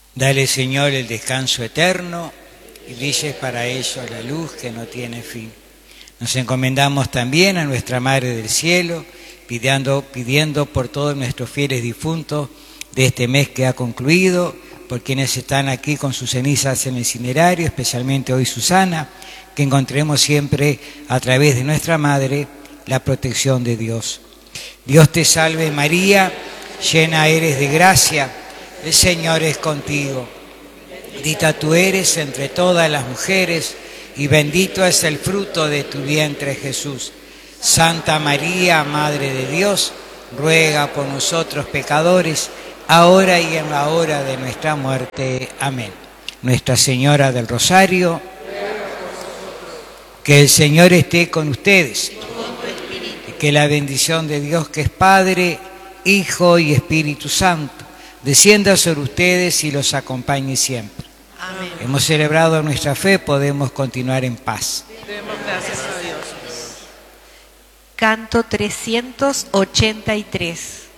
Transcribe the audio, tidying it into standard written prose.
Dale, Señor, el descanso eterno y brille para ellos la luz que no tiene fin. Nos encomendamos también a nuestra Madre del Cielo, pidiendo por todos nuestros fieles difuntos de este mes que ha concluido, por quienes están aquí con sus cenizas en el cinerario, especialmente hoy Susana, que encontremos siempre a través de nuestra Madre la protección de Dios. Dios te salve María, llena eres de gracia, el Señor es contigo. Bendita tú eres entre todas las mujeres y bendito es el fruto de tu vientre Jesús. Santa María, Madre de Dios, ruega por nosotros pecadores, ahora y en la hora de nuestra muerte. Amén. Nuestra Señora del Rosario, que el Señor esté con ustedes. Y que la bendición de Dios, que es Padre, Hijo y Espíritu Santo, descienda sobre ustedes y los acompañe siempre. Amén. Hemos celebrado nuestra fe, podemos continuar en paz. Demos gracias a Dios. Canto 383.